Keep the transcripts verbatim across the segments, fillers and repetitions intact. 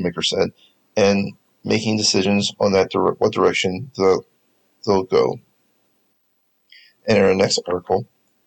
maker said, and making decisions on that dire- what direction the, they'll go. And in our next article,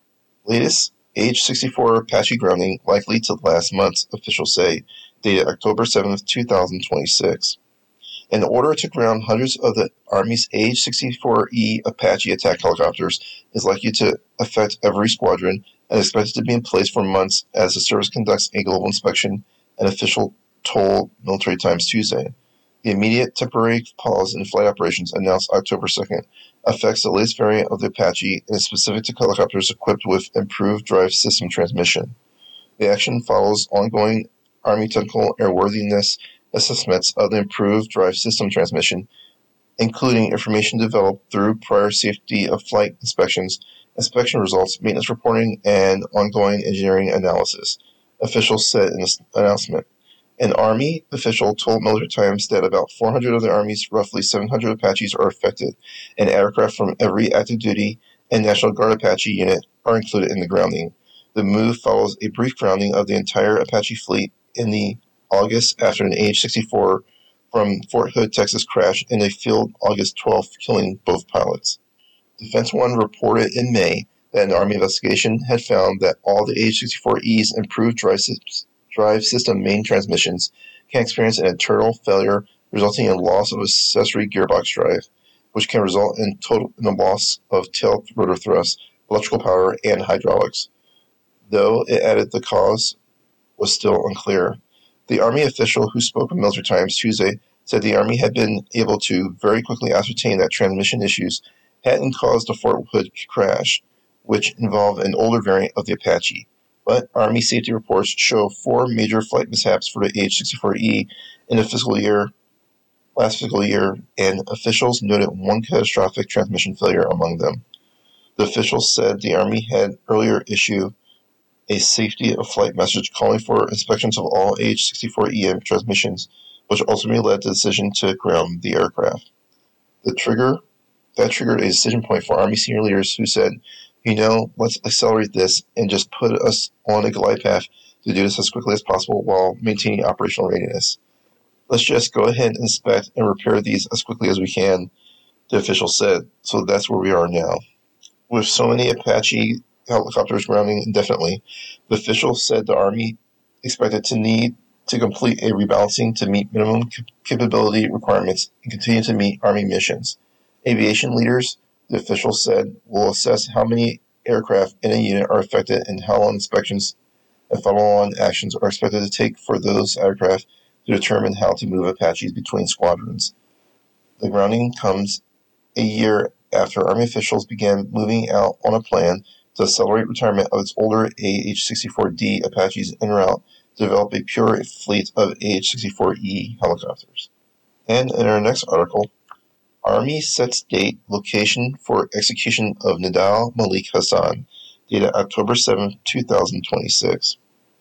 latest age sixty-four Apache grounding likely to last months, officials say, dated October seventh, twenty twenty-six. In order to ground hundreds of the Army's H sixty-four E Apache attack helicopters is likely to affect every squadron and is expected to be in place for months as the service conducts a global inspection, an official told Military Times Tuesday. The immediate temporary pause in flight operations announced October second affects the latest variant of the Apache and is specific to helicopters equipped with improved drive system transmission. The action follows ongoing Army technical airworthiness assessments of the improved drive system transmission, including information developed through prior safety of flight inspections, inspection results, maintenance reporting, and ongoing engineering analysis, officials said in an announcement. An Army official told Military Times that about four hundred of the Army's roughly seven hundred Apaches are affected, and aircraft from every active duty and National Guard Apache unit are included in the grounding. The move follows a brief grounding of the entire Apache fleet in the August after an H sixty-four from Fort Hood, Texas crashed in a field August twelfth, killing both pilots. Defense One reported in May that an Army investigation had found that all the H sixty-four E's improved drive, drive system main transmissions can experience an internal failure resulting in loss of accessory gearbox drive, which can result in total in the loss of tail rotor thrust, electrical power, and hydraulics. Though it added the cause was still unclear. The Army official who spoke with Military Times Tuesday said the Army had been able to very quickly ascertain that transmission issues hadn't caused the Fort Hood crash, which involved an older variant of the Apache. But Army safety reports show four major flight mishaps for the H sixty-four E in the fiscal year, last fiscal year, and officials noted one catastrophic transmission failure among them. The officials said the Army had earlier issued a safety of flight message calling for inspections of all H sixty-four E transmissions, which ultimately led to the decision to ground the aircraft. The trigger that triggered a decision point for Army senior leaders who said, you know, let's accelerate this and just put us on a glide path to do this as quickly as possible while maintaining operational readiness. Let's just go ahead and inspect and repair these as quickly as we can, the official said. So that's where we are now. With so many Apache helicopters grounding indefinitely, the official said the Army expected to need to complete a rebalancing to meet minimum capability requirements and continue to meet Army missions. Aviation leaders, the official said, will assess how many aircraft in a unit are affected and how long inspections and follow-on actions are expected to take for those aircraft to determine how to move Apaches between squadrons. The grounding comes a year after Army officials began moving out on a plan to accelerate retirement of its older A H sixty-four D Apaches en route to develop a pure fleet of A H sixty-four E helicopters. And in our next article, Army sets date, location for execution of Nidal Malik Hasan, dated October seventh, twenty twenty-six.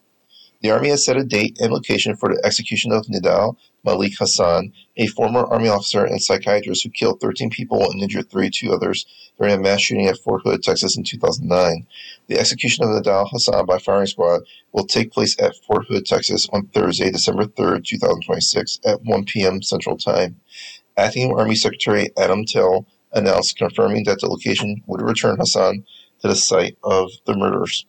The Army has set a date and location for the execution of Nidal Malik Hasan, a former Army officer and psychiatrist who killed thirteen people and injured thirty-two others during a mass shooting at Fort Hood, Texas in two thousand nine. The execution of Nidal Hasan by firing squad will take place at Fort Hood, Texas on Thursday, December third, twenty twenty-six at one p.m. Central Time. Acting Army Secretary Adam Tell announced confirming that the location would return Hasan to the site of the murders.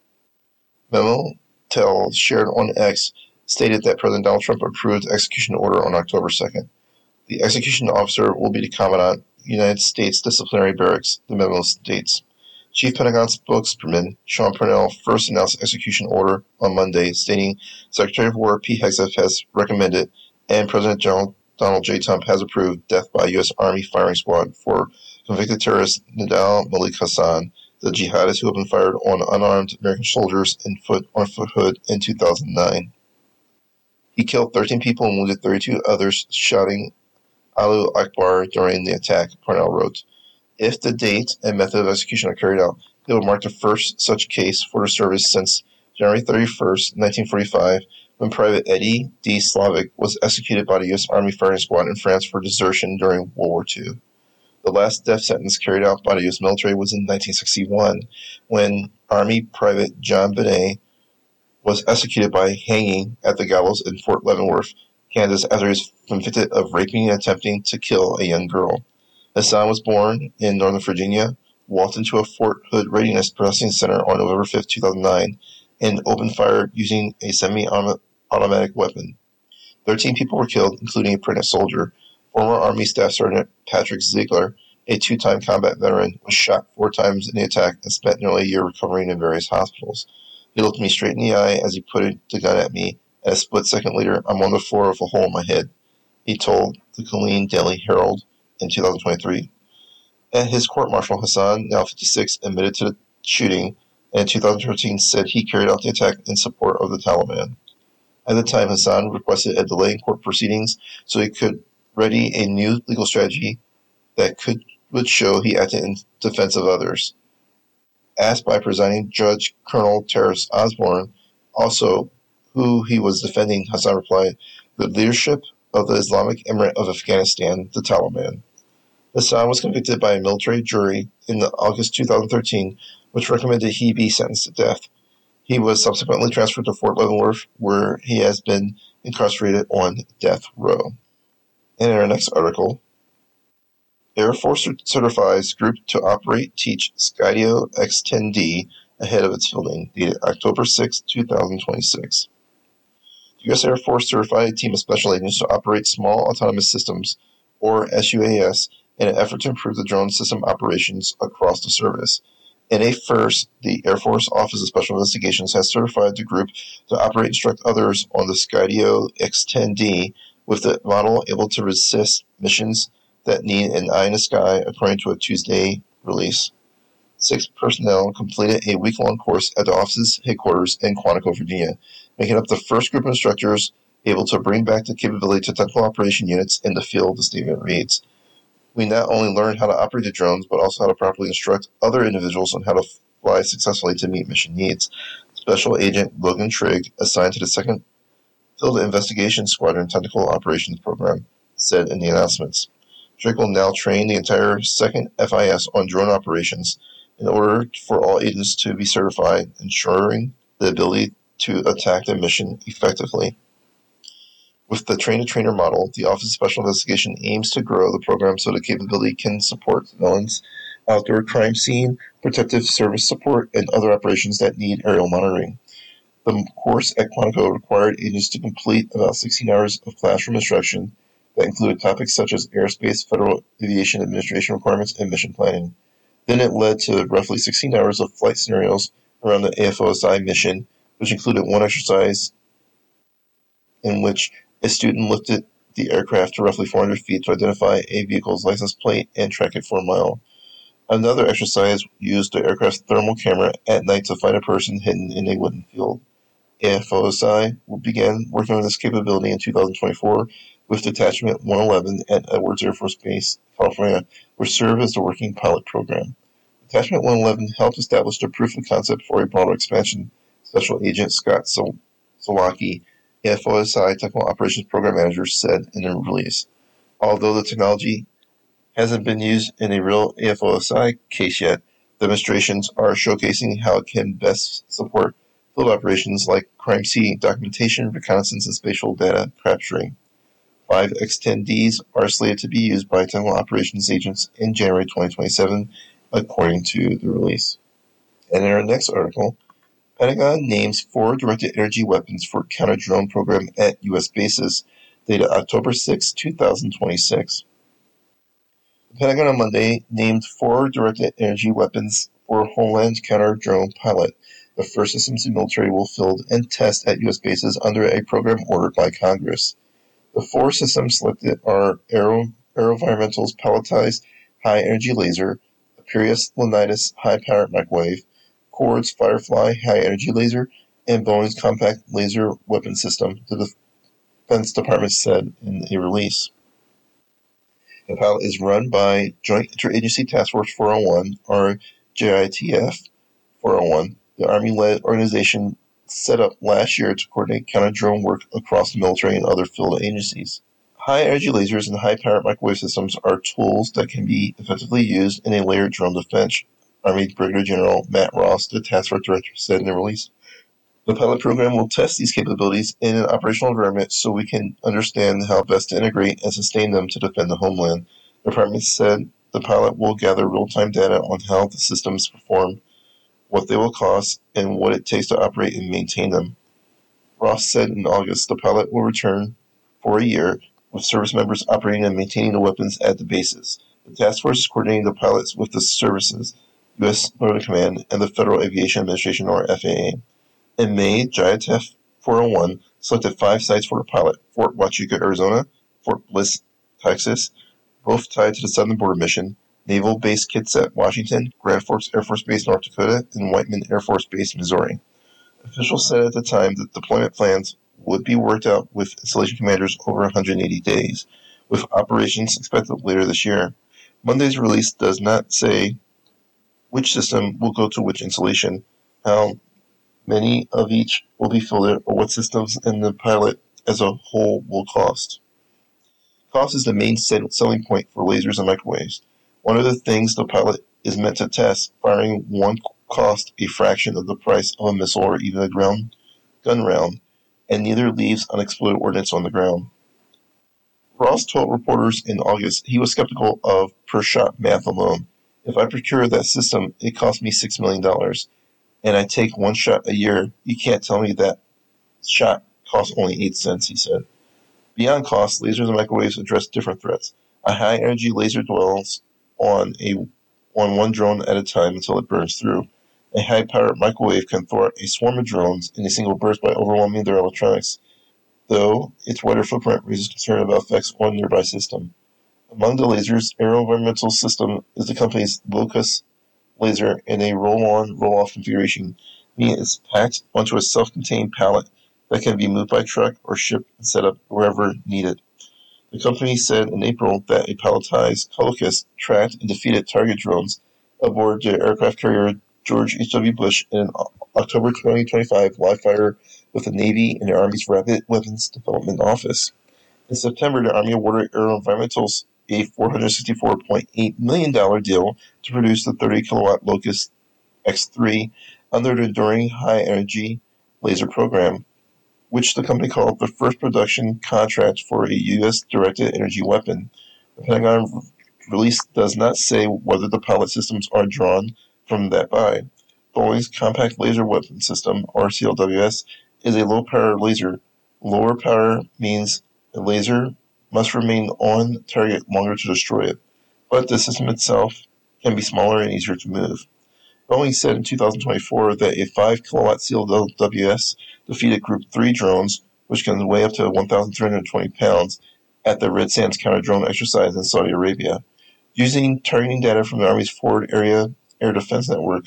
Memo Tell shared on X stated that President Donald Trump approved the execution order on October second. The execution officer will be the Commandant, United States Disciplinary Barracks, the memo states. Chief Pentagon spokesman Sean Parnell first announced the execution order on Monday, stating Secretary of War Pete Hegseth has recommended and President General Donald J. Trump has approved death by U S. Army firing squad for convicted terrorist Nidal Malik Hasan, the jihadist who opened fire on unarmed American soldiers in foot on Fort Hood in two thousand nine. He killed thirteen people and wounded thirty-two others, shouting Allahu Akbar during the attack, Parnell wrote. If the date and method of execution are carried out, it will mark the first such case for the service since January thirty-first, nineteen forty-five, when Private Eddie D. Slavic was executed by the U S. Army firing squad in France for desertion during World War Two. The last death sentence carried out by the U S military was in nineteen sixty-one, when Army Private John Benet was executed by hanging at the gallows in Fort Leavenworth, Kansas, after he was convicted of raping and attempting to kill a young girl. Hassan was born in Northern Virginia, walked into a Fort Hood Readiness Processing Center on November fifth, two thousand nine, and opened fire using a semi-automatic weapon. Thirteen people were killed, including a pregnant soldier. Former Army Staff Sergeant Patrick Ziegler, a two-time combat veteran, was shot four times in the attack and spent nearly a year recovering in various hospitals. He looked me straight in the eye as he put the gun at me, and a split second later, I'm on the floor with a hole in my head, he told the Killeen Daily Herald in two thousand twenty-three. At his court-martial, Hassan, now fifty-six, admitted to the shooting, and in two thousand thirteen said he carried out the attack in support of the Taliban. At the time, Hassan requested a delay in court proceedings so he could ready a new legal strategy that could would show he acted in defense of others. Asked by presiding judge Colonel Terrace Osborne also who he was defending, Hassan replied, the leadership of the Islamic Emirate of Afghanistan, the Taliban. Hassan was convicted by a military jury in August two thousand thirteen, which recommended he be sentenced to death. He was subsequently transferred to Fort Leavenworth, where he has been incarcerated on death row. And in our next article, Air Force certifies group to operate teach Skydio X ten D ahead of its fielding, dated October sixth, twenty twenty-six. The U S Air Force certified a team of special agents to operate small autonomous systems, or S U A S, in an effort to improve the drone system operations across the service. In a first, the Air Force Office of Special Investigations has certified the group to operate and instruct others on the Skydio X ten D, with the model able to resist missions that need an eye in the sky, according to a Tuesday release. Six personnel completed a week-long course at the office's headquarters in Quantico, Virginia, making up the first group of instructors able to bring back the capability to technical operation units in the field, the statement reads. We not only learned how to operate the drones, but also how to properly instruct other individuals on how to fly successfully to meet mission needs. Special Agent Logan Trigg, assigned to the second Field Investigation Squadron Technical Operations Program, said in the announcements. Trigg will now train the entire second F I S on drone operations in order for all agents to be certified, ensuring the ability to attack the mission effectively. With the train-to-trainer model, the Office of Special Investigation aims to grow the program so the capability can support civilians, outdoor crime scene, protective service support, and other operations that need aerial monitoring. The course at Quantico required agents to complete about sixteen hours of classroom instruction that included topics such as airspace, Federal Aviation Administration requirements, and mission planning. Then it led to roughly sixteen hours of flight scenarios around the A F O S I mission, which included one exercise in which a student lifted the aircraft to roughly four hundred feet to identify a vehicle's license plate and track it for a mile. Another exercise used the aircraft's thermal camera at night to find a person hidden in a wooden field. A F O S I began working on this capability in two thousand twenty-four with Detachment one eleven at Edwards Air Force Base, California, which served as the working pilot program. Detachment one eleven helped establish the proof of concept for a broader expansion, Special Agent Scott Sol- Solaki, A F O S I Technical Operations Program Manager, said in a release. Although the technology hasn't been used in a real A F O S I case yet, demonstrations are showcasing how it can best support field operations like crime scene documentation, reconnaissance, and spatial data capturing. Five X ten Ds are slated to be used by technical operations agents in January twenty twenty-seven, according to the release. And in our next article, Pentagon names four directed energy weapons for counter-drone program at U S bases, dated October sixth, twenty twenty-six. The Pentagon on Monday named four directed energy weapons for Homeland Counter-Drone Pilot, the first systems the military will field and test at U S bases under a program ordered by Congress. The four systems selected are Aero, AeroVironmental's pelletized high-energy laser, Aperius Leonidas high-powered microwave, Chord's Firefly high-energy laser, and Boeing's compact laser weapon system, the Defense Department said in a release. The pilot is run by Joint Interagency Task Force four oh one, or J I T F four oh one, the Army-led organization set up last year to coordinate counter-drone work across the military and other field agencies. High-energy lasers and high-powered microwave systems are tools that can be effectively used in a layered drone defense, Army Brigadier General Matt Ross, the task force director, said in the release. The pilot program will test these capabilities in an operational environment so we can understand how best to integrate and sustain them to defend the homeland. The department said the pilot will gather real-time data on how the systems perform, what they will cost, and what it takes to operate and maintain them. Ross said in August the pilot will return for a year, with service members operating and maintaining the weapons at the bases. The task force is coordinating the pilots with the services, U S Northern Command, and the Federal Aviation Administration, or F A A. In May, Giatef four oh one selected five sites for a pilot: Fort Huachuca, Arizona; Fort Bliss, Texas, both tied to the Southern Border Mission; Naval Base Kitsap, Washington; Grand Forks Air Force Base, North Dakota; and Whiteman Air Force Base, Missouri. Officials said at the time that deployment plans would be worked out with installation commanders over one hundred eighty days, with operations expected later this year. Monday's release does not say which system will go to which installation, how many of each will be fielded, or what systems in the pilot as a whole will cost. Cost is the main selling point for lasers and microwaves. One of the things the pilot is meant to test, firing one cost a fraction of the price of a missile or even a ground gun round, and neither leaves unexploded ordnance on the ground. Ross told reporters in August he was skeptical of per-shot math alone. If I procure that system, it costs me six million dollars. And I take one shot a year, you can't tell me that shot costs only eight cents, he said. Beyond cost, lasers and microwaves address different threats. A high-energy laser dwells on a on one drone at a time until it burns through. A high-powered microwave can thwart a swarm of drones in a single burst by overwhelming their electronics, though its wider footprint raises concern about effects on a nearby system. Among the lasers, AeroVironmental System is the company's Locus laser in a roll-on, roll-off configuration, meaning it's packed onto a self-contained pallet that can be moved by truck or shipped and set up wherever needed. The company said in April that a palletized Locus tracked and defeated target drones aboard the aircraft carrier George H W. Bush in an October twenty twenty-five live fire with the Navy and the Army's Rapid Weapons Development Office. In September, the Army awarded AeroVironmentals a four hundred sixty-four point eight million dollars deal to produce the thirty kilowatt Locus X three under the Enduring High Energy Laser Program, which the company called the first production contract for a U S-directed energy weapon. The Pentagon release does not say whether the pilot systems are drawn from that buy. Boeing's Compact Laser Weapon System, or C L W S, is a low-power laser. Lower power means a laser must remain on target longer to destroy it, but the system itself can be smaller and easier to move. Boeing said in two thousand twenty-four that a five kilowatt C L W S defeated Group three drones, which can weigh up to one thousand three hundred twenty pounds, at the Red Sands counter-drone exercise in Saudi Arabia. Using targeting data from the Army's Forward Area Air Defense Network,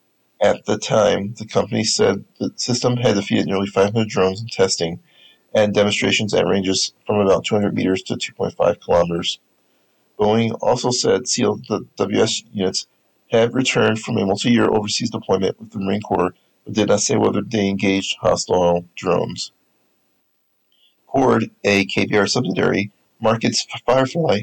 at the time, the company said the system had defeated nearly five hundred drones in testing and demonstrations at ranges from about two hundred meters to two point five kilometers. Boeing also said C L W S units had returned from a multi-year overseas deployment with the Marine Corps, but did not say whether they engaged hostile drones. Cord, a K B R subsidiary, markets Firefly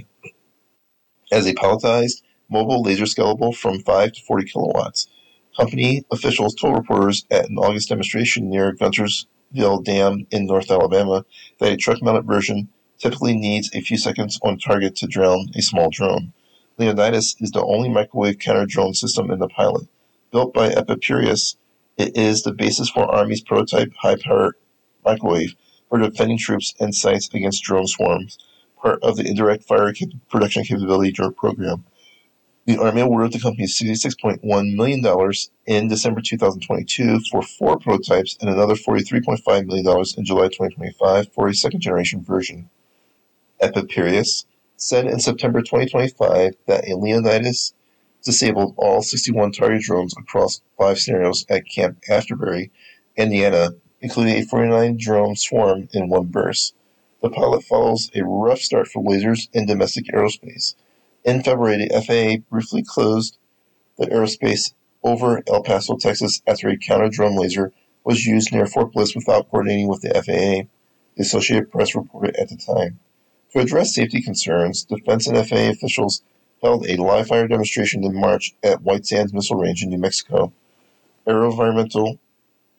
as a palletized, mobile laser scalable from five to forty kilowatts. Company officials told reporters at an August demonstration near Guntersville Dam in North Alabama that a truck-mounted version typically needs a few seconds on target to drown a small drone. Leonidas is the only microwave counter-drone system in the pilot. Built by Epipurius, it is the basis for Army's prototype high-powered microwave for defending troops and sites against drone swarms, part of the Indirect Fire Production Capability Drone Program. The Army awarded the company sixty-six point one million dollars in December two thousand twenty-two for four prototypes and another forty-three point five million dollars in July twenty twenty-five for a second-generation version. Epipurius said in September twenty twenty-five that a Leonidas disabled all sixty-one target drones across five scenarios at Camp Afterbury, Indiana, including a forty-nine drone swarm in one burst. The pilot follows a rough start for lasers in domestic aerospace. In February, the F A A briefly closed the airspace over El Paso, Texas, after a counter-drone laser was used near Fort Bliss without coordinating with the F A A, the Associated Press reported at the time. To address safety concerns, defense and F A A officials held a live-fire demonstration in March at White Sands Missile Range in New Mexico. AeroVironmental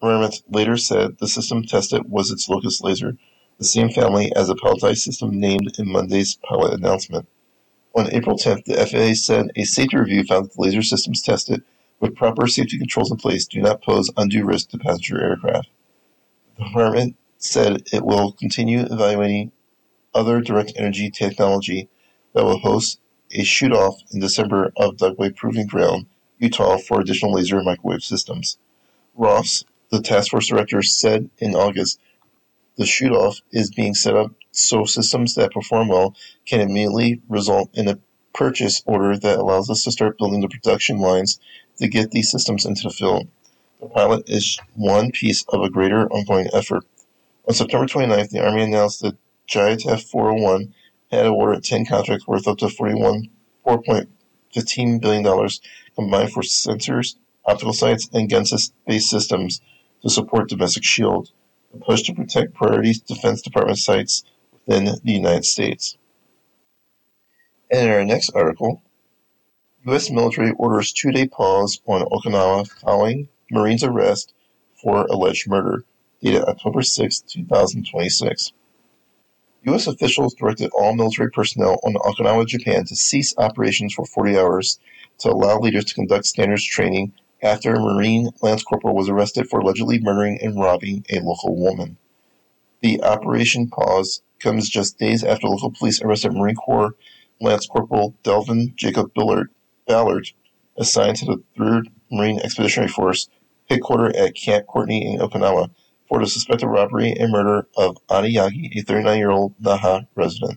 Ramath later said the system tested was its Locust laser, the same family as the pelletized system named in Monday's pilot announcement. On April tenth, the F A A said a safety review found that the laser systems tested, with proper safety controls in place, do not pose undue risk to passenger aircraft. The department said it will continue evaluating other direct energy technology that will host a shoot-off in December of Dugway Proving Ground, Utah, for additional laser and microwave systems. Ross, the task force director, said in August the shoot-off is being set up so systems that perform well can immediately result in a purchase order that allows us to start building the production lines to get these systems into the field. The pilot is one piece of a greater ongoing effort. On September twenty-ninth, the Army announced that Giant F four oh one had awarded ten contracts worth up to four point one five billion dollars combined for sensors, optical sights, and gun-based systems to support Domestic Shield, a push to protect priority Defense Department sites within the United States. And in our next article, U S military orders two-day pause on Okinawa following Marines' arrest for alleged murder, dated October sixth, twenty twenty-six. U S officials directed all military personnel on Okinawa, Japan to cease operations for forty hours to allow leaders to conduct standards training after a Marine Lance Corporal was arrested for allegedly murdering and robbing a local woman. The operation pause comes just days after local police arrested Marine Corps Lance Corporal Delvin Jacob Billard, Ballard, assigned to the third Marine Expeditionary Force, headquartered at Camp Courtney in Okinawa, for the suspected robbery and murder of Ani Yagi, a thirty-nine-year-old Naha resident.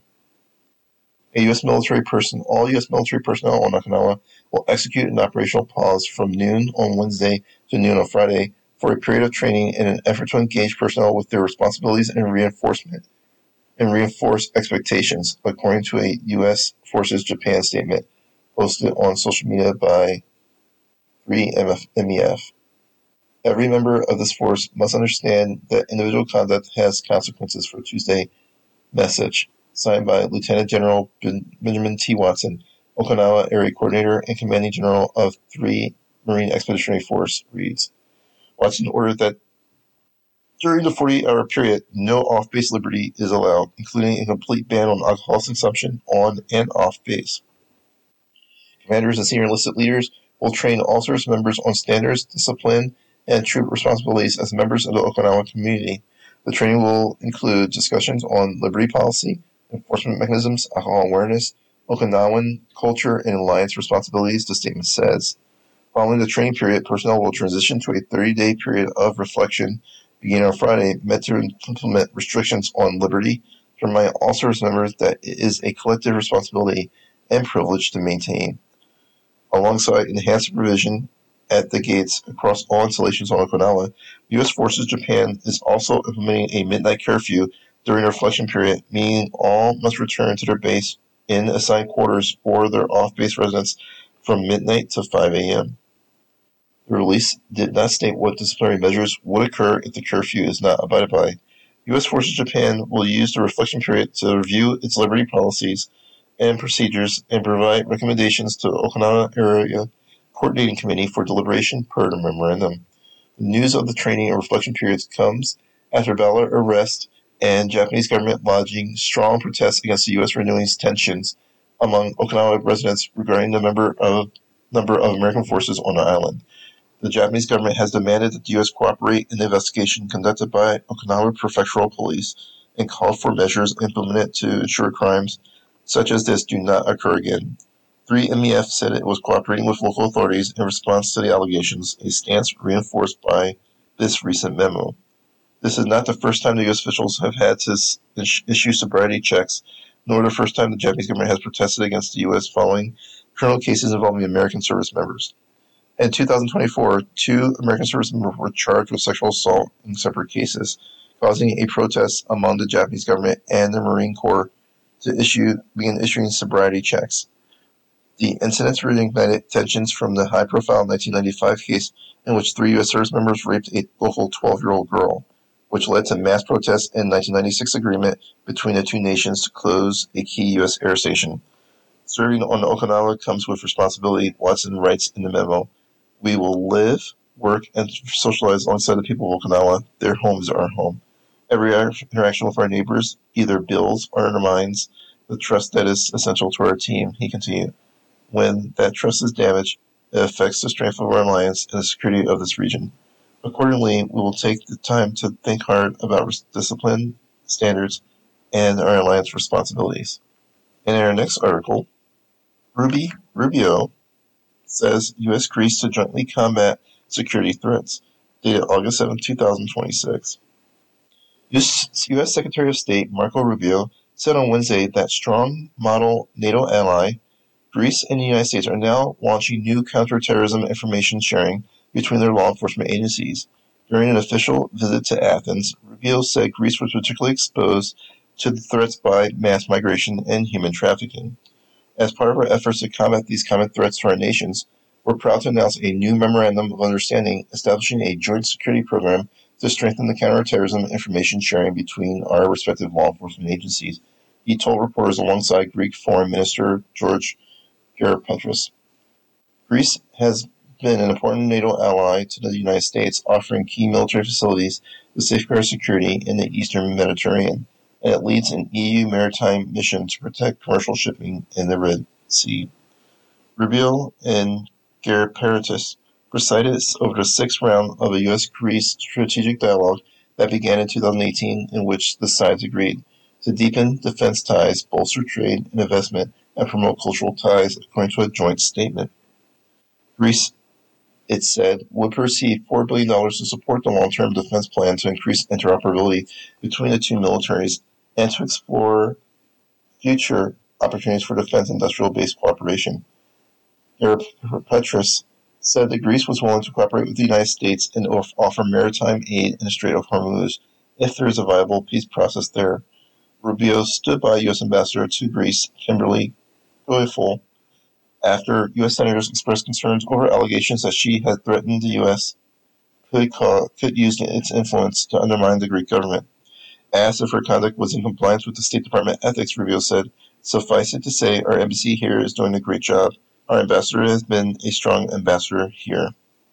A U S military person, all U S military personnel on Okinawa will execute an operational pause from noon on Wednesday to noon on Friday for a period of training in an effort to engage personnel with their responsibilities and reinforcement and reinforce expectations, according to a U S Forces Japan statement posted on social media by three M E F. Every member of this force must understand that individual conduct has consequences for Tuesday message, signed by Lieutenant General Benjamin T. Watson, Okinawa Area Coordinator and Commanding General of three Marine Expeditionary Force, reads. Watson ordered that during the forty-hour period, no off-base liberty is allowed, including a complete ban on alcohol consumption on and off base. Commanders and senior enlisted leaders will train all service members on standards, discipline, and troop responsibilities as members of the Okinawa community. The training will include discussions on liberty policy, enforcement mechanisms, alcohol awareness, Okinawan culture, and alliance responsibilities, the statement says. Following the training period, personnel will transition to a thirty-day period of reflection beginning on Friday, meant to implement restrictions on liberty, to remind all service members that it is a collective responsibility and privilege to maintain. Alongside enhanced supervision at the gates across all installations on Okinawa, U S Forces Japan is also implementing a midnight curfew during the reflection period, meaning all must return to their base in assigned quarters or their off-base residence from midnight to five a.m. The release did not state what disciplinary measures would occur if the curfew is not abided by. U S Forces Japan will use the reflection period to review its liberty policies and procedures and provide recommendations to the Okinawa Area Coordinating Committee for deliberation per the memorandum. The news of the training and reflection periods comes after Ballard arrest and Japanese government lodging strong protests against the U S renewing tensions among Okinawa residents regarding the number of number of American forces on the island. The Japanese government has demanded that the U S cooperate in the investigation conducted by Okinawa Prefectural Police and called for measures implemented to ensure crimes such as this do not occur again. three M E F said it was cooperating with local authorities in response to the allegations, a stance reinforced by this recent memo. This is not the first time the U S officials have had to issue sobriety checks, nor the first time the Japanese government has protested against the U S following criminal cases involving American service members. In two thousand twenty-four, two American service members were charged with sexual assault in separate cases, causing a protest among the Japanese government and the Marine Corps to issue begin issuing sobriety checks. The incidents reignited tensions from the high-profile nineteen ninety-five case in which three U S service members raped a local twelve-year-old girl, which led to mass protests in nineteen ninety-six agreement between the two nations to close a key U S air station. Serving on Okinawa comes with responsibility, Watson writes in the memo. We will live, work, and socialize alongside the people of Okinawa. Their home is our home. Every interaction with our neighbors either builds or undermines the trust that is essential to our team, he continued. When that trust is damaged, it affects the strength of our alliance and the security of this region. Accordingly, we will take the time to think hard about discipline, standards, and our alliance responsibilities. In our next article, Ruby Rubio says U S Greece to jointly combat security threats, dated August seventh, twenty twenty-six. U S Secretary of State Marco Rubio said on Wednesday that strong model NATO ally Greece and the United States are now launching new counterterrorism information sharing between their law enforcement agencies. During an official visit to Athens, Rubio said Greece was particularly exposed to the threats by mass migration and human trafficking. As part of our efforts to combat these common threats to our nations, we're proud to announce a new memorandum of understanding establishing a joint security program to strengthen the counterterrorism information sharing between our respective law enforcement agencies, he told reporters alongside Greek Foreign Minister George Georgopoulos. Greece has been an important NATO ally to the United States, offering key military facilities to safeguard security in the eastern Mediterranean, and it leads an E U maritime mission to protect commercial shipping in the Red Sea. Rubio and Georgopoulos presided over the sixth round of a U S Greece strategic dialogue that began in two thousand eighteen, in which the sides agreed to deepen defense ties, bolster trade and investment, and promote cultural ties, according to a joint statement. Greece, it said, would receive four billion dollars to support the long-term defense plan to increase interoperability between the two militaries and to explore future opportunities for defense industrial-based cooperation. Georgopoulos said that Greece was willing to cooperate with the United States and offer maritime aid in the Strait of Hormuz if there is a viable peace process there. Rubio stood by U S Ambassador to Greece, Kimberly Guilfoyle, after U S senators expressed concerns over allegations that she had threatened the U S could, call, could use its influence to undermine the Greek government. Asked if her conduct was in compliance with the State Department ethics, Rubio said, "Suffice it to say, our embassy here is doing a great job. Our ambassador has been a strong ambassador here."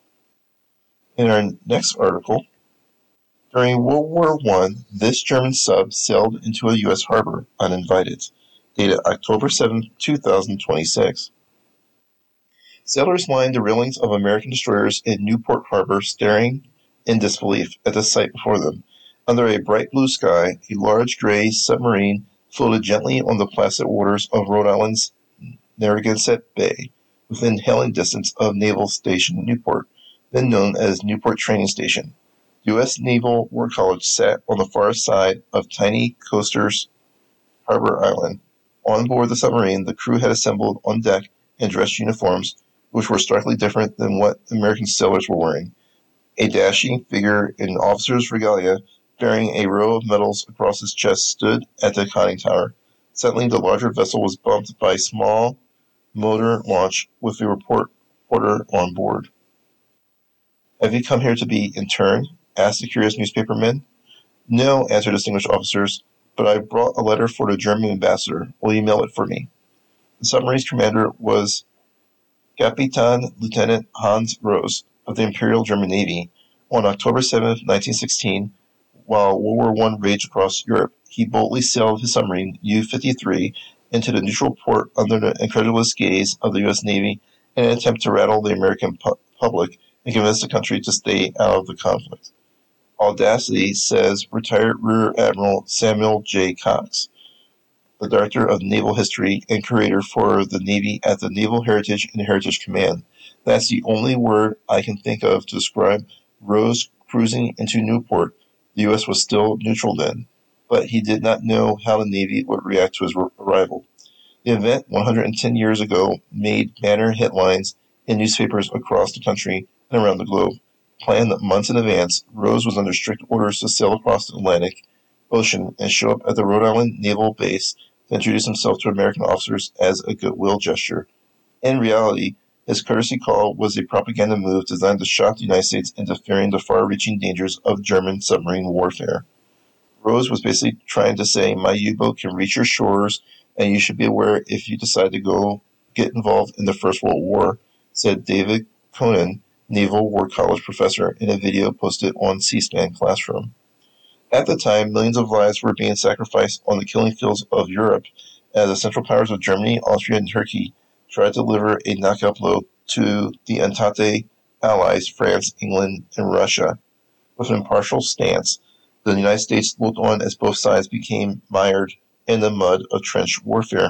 In our next article, during World War One, this German sub sailed into a U S harbor uninvited, dated October seventh, twenty twenty-six. Sailors lined the railings of American destroyers in Newport Harbor, staring in disbelief at the sight before them. Under a bright blue sky, a large gray submarine floated gently on the placid waters of Rhode Island's Narragansett Bay, within hailing distance of Naval Station Newport, then known as Newport Training Station. U S Naval War College sat on the far side of tiny coasters Harbor Island. On board the submarine, the crew had assembled on deck in dress uniforms, which were starkly different than what American sailors were wearing. A dashing figure in officer's regalia, bearing a row of medals across his chest, stood at the conning tower. Suddenly, the larger vessel was bumped by a small motor launch with a report reporter on board. "Have you come here to be interned?" asked the curious newspaperman. "No," answered distinguished officers, "but I brought a letter for the German ambassador. Will you mail it for me?" The submarine's commander was Kapitan Lieutenant Hans Rose of the Imperial German Navy. On October seventh, nineteen sixteen, while World War One raged across Europe, he boldly sailed his submarine U fifty-three into the neutral port under the incredulous gaze of the U S Navy in an attempt to rattle the American pu- public and convince the country to stay out of the conflict. Audacity, says retired Rear Admiral Samuel J. Cox, the Director of Naval History and Curator for the Navy at the Naval Heritage and Heritage Command. That's the only word I can think of to describe Rose cruising into Newport. The U S was still neutral then, but he did not know how the Navy would react to his arrival. The event one hundred ten years ago made banner headlines in newspapers across the country and around the globe. Planned months in advance, Rose was under strict orders to sail across the Atlantic Ocean and show up at the Rhode Island Naval Base to introduce himself to American officers as a goodwill gesture. In reality, his courtesy call was a propaganda move designed to shock the United States into fearing the far-reaching dangers of German submarine warfare. Rose was basically trying to say, my U-boat can reach your shores, and you should be aware if you decide to go get involved in the First World War, said David Conan, Naval War College professor in a video posted on C-SPAN Classroom. At the time, millions of lives were being sacrificed on the killing fields of Europe as the Central Powers of Germany, Austria, and Turkey tried to deliver a knockout blow to the Entente allies France, England, and Russia. With an impartial stance, the United States looked on as both sides became mired in the mud of trench warfare.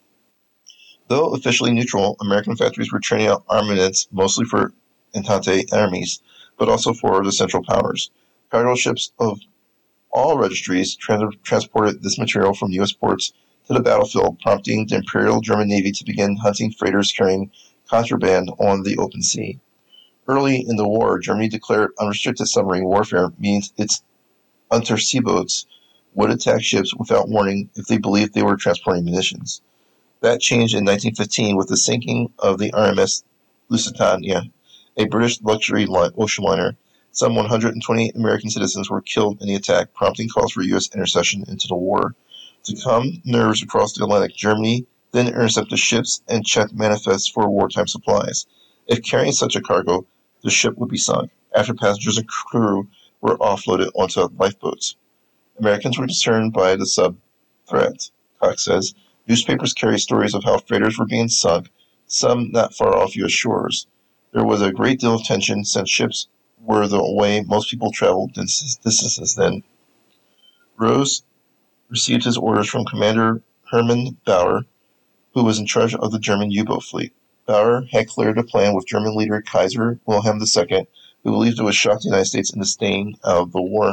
Though officially neutral, American factories were churning out armaments mostly for Entente armies, but also for the Central Powers. Cargo ships of all registries trans- transported this material from U S ports to the battlefield, prompting the Imperial German Navy to begin hunting freighters carrying contraband on the open sea. Early in the war, Germany declared unrestricted submarine warfare, meaning its Unterseeboats would attack ships without warning if they believed they were transporting munitions. That changed in nineteen fifteen with the sinking of the R M S Lusitania, a British luxury ocean liner. Some one hundred twenty American citizens were killed in the attack, prompting calls for U S intercession into the war. To calm nerves across the Atlantic, Germany then intercepted ships and checked manifests for wartime supplies. If carrying such a cargo, the ship would be sunk, after passengers and crew were offloaded onto lifeboats. Americans were concerned by the sub-threat, Cox says. Newspapers carry stories of how freighters were being sunk, some not far off U S shores. There was a great deal of tension since ships were the way most people traveled distances then. Rose received his orders from Commander Hermann Bauer, who was in charge of the German U-boat fleet. Bauer had cleared a plan with German leader Kaiser Wilhelm the Second, who believed it would shock the United States into staying out of the war.